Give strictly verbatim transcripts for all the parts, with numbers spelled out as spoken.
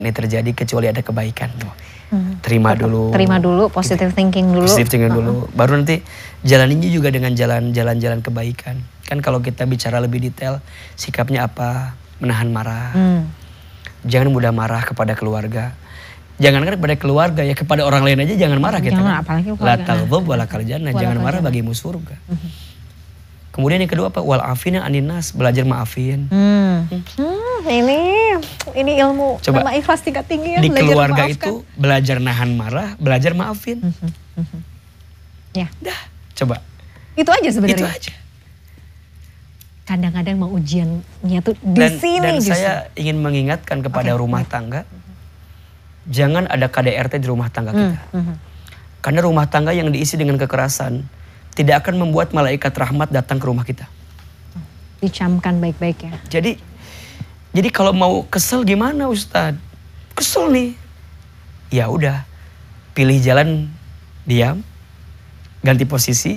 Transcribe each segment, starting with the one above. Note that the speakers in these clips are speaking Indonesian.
ini terjadi kecuali ada kebaikan tuh. Hmm. Terima Betul. dulu. Terima dulu, positive thinking dulu. Positive thinking uh-huh. dulu. Baru nanti jalaninnya juga dengan jalan-jalan kebaikan. Kan kalau kita bicara lebih detail, sikapnya apa? Menahan marah. Hmm. Jangan mudah marah kepada keluarga. Jangan kan kepada keluarga ya, kepada orang lain aja jangan marah kita. Jangan, kan. apalagi La taghdab wala kal jannah. Jangan marah bagimu surga. Uh-huh. Kemudian yang kedua apa? Wal afina anin nas, belajar maafin. Hmm. Hmm, ini ini ilmu coba nama ikhlas tingkat tinggi ya. Di keluarga itu belajar nahan marah, belajar maafin. Hmm. Hmm. Ya. Dah, coba. Itu aja sebenarnya. Itu aja. Kadang-kadang mau ujiannya tuh di dan, sini dan justru. saya ingin mengingatkan kepada okay. rumah tangga, jangan ada K D R T di rumah tangga kita. Hmm. Hmm. Karena rumah tangga yang diisi dengan kekerasan tidak akan membuat malaikat rahmat datang ke rumah kita. Dicamkan baik-baik ya. Jadi, jadi kalau mau kesel gimana Ustadz? Kesel nih, ya udah, pilih jalan diam, ganti posisi,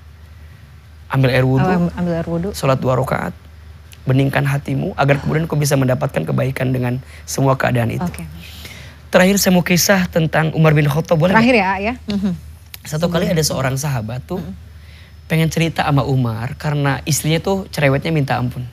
ambil air wudhu, oh, ambil air wudhu, sholat dua rakaat, beningkan hatimu agar kemudian kau bisa mendapatkan kebaikan dengan semua keadaan itu. Okay. Terakhir saya mau kisah tentang Umar bin Khattab, boleh? Terakhir ya, ya. Satu kali ada seorang sahabat tuh pengen cerita sama Umar karena istrinya tuh cerewetnya minta ampun.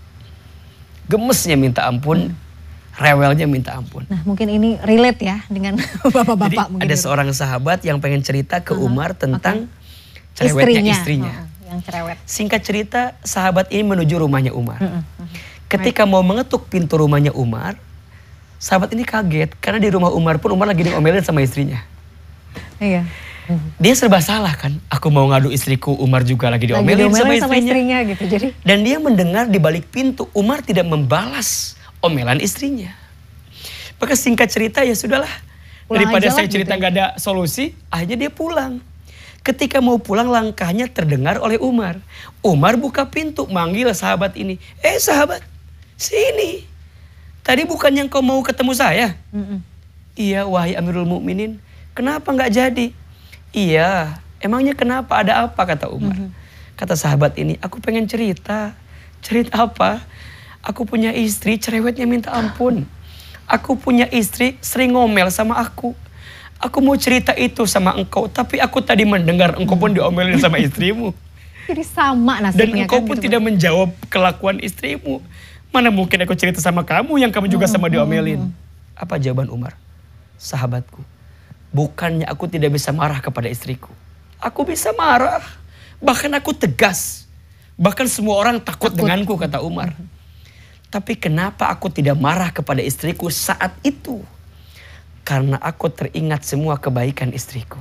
Gemesnya minta ampun, hmm. rewelnya minta ampun. Nah mungkin ini relate ya dengan bapak-bapak. Jadi ada seorang sahabat yang pengen cerita ke uh-huh. Umar tentang okay. istrinya. cerewetnya istrinya. Uh-huh. Yang cerewet. Singkat cerita sahabat ini menuju rumahnya Umar. Uh-huh. Uh-huh. Ketika right. mau mengetuk pintu rumahnya Umar, sahabat ini kaget karena di rumah Umar pun Umar lagi diomelin sama istrinya. Iya. Dia serba salah kan, aku mau ngadu istriku, Umar juga lagi diomelin, lagi diomelin sama, sama istrinya. istrinya gitu. Jadi dan dia mendengar di balik pintu Umar tidak membalas omelan istrinya. Maka singkat cerita ya sudahlah, pulang daripada saya cerita gitu. Gak ada solusi, akhirnya dia pulang. Ketika mau pulang langkahnya terdengar oleh Umar. Umar buka pintu, manggil sahabat ini, eh sahabat, sini. Tadi bukan yang kau mau ketemu saya? Mm-mm. Iya wahai Amirul Mukminin, kenapa gak jadi? Iya, emangnya kenapa? Ada apa? Kata Umar. Mm-hmm. Kata sahabat ini, aku pengen cerita. Cerita apa? Aku punya istri, cerewetnya minta ampun. Aku punya istri, sering ngomel sama aku. Aku mau cerita itu sama engkau, tapi aku tadi mendengar engkau pun diomelin sama istrimu. Jadi sama nasibnya. Dan engkau kan, pun gitu tidak kan? menjawab kelakuan istrimu. Mana mungkin aku cerita sama kamu yang kamu juga sama diomelin. Mm-hmm. Apa jawaban Umar? Sahabatku, bukannya aku tidak bisa marah kepada istriku. Aku bisa marah. Bahkan aku tegas. Bahkan semua orang takut, takut. denganku, kata Umar. Mm-hmm. Tapi kenapa aku tidak marah kepada istriku saat itu? Karena aku teringat semua kebaikan istriku.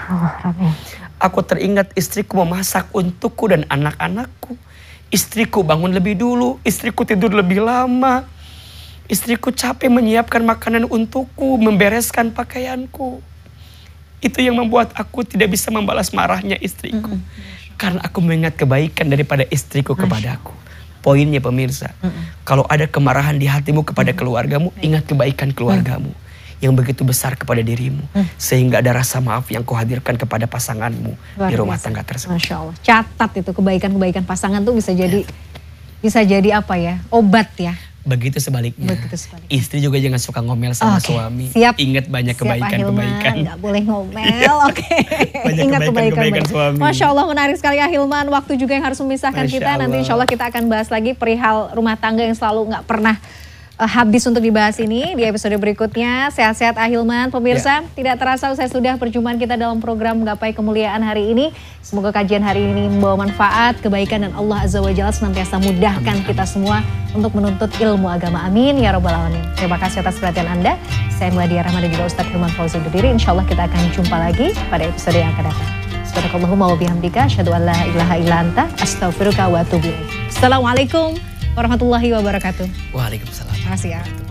Aku teringat istriku memasak untukku dan anak-anakku. Istriku bangun lebih dulu. Istriku tidur lebih lama. Istriku capek menyiapkan makanan untukku, membereskan pakaianku. Itu yang membuat aku tidak bisa membalas marahnya istriku. Mm-hmm. Karena aku mengingat kebaikan daripada istriku kepadaku. Poinnya pemirsa, mm-hmm. kalau ada kemarahan di hatimu kepada mm-hmm. keluargamu, ingat kebaikan keluargamu mm-hmm. yang begitu besar kepada dirimu. Mm-hmm. Sehingga ada rasa maaf yang kau hadirkan kepada pasanganmu luar di rumah biasa. Tangga tersebut. Masya Allah. Catat itu kebaikan-kebaikan pasangan tuh bisa jadi, ya. bisa jadi apa ya, obat ya. Begitu sebaliknya. Begitu sebaliknya. Istri juga jangan suka ngomel sama okay. suami. Siap. Ingat banyak kebaikan-kebaikan. Gak boleh ngomel. Oke. Okay. Ingat kebaikan-kebaikan suami. Masya Allah, menarik sekali Ahilman. Waktu juga yang harus memisahkan Masya kita. Allah. Nanti insya Allah kita akan bahas lagi perihal rumah tangga yang selalu gak pernah uh, habis untuk dibahas ini di episode berikutnya. Sehat-sehat Ahilman. Pemirsa, ya. Tidak terasa usai sudah perjumpaan kita dalam program Gapai Kemuliaan hari ini. Semoga kajian hari ini membawa manfaat, kebaikan, dan Allah Azza wa Jalla senantiasa mudahkan Amin. Kita semua untuk menuntut ilmu agama. Amin ya Rabbal Alamin. Terima kasih atas perhatian Anda. Saya Meladia Rahma dan juga Ustadz Hilman Fauzi undur diri. Insya Allah kita akan jumpa lagi pada episode yang akan datang. Subhanakallahumma wa bihamdika asyhadu an la ilaha illa anta astaghfiruka wa atubu ilaik. Assalamualaikum warahmatullahi wabarakatuh. Waalaikumsalam. Terima kasih ya.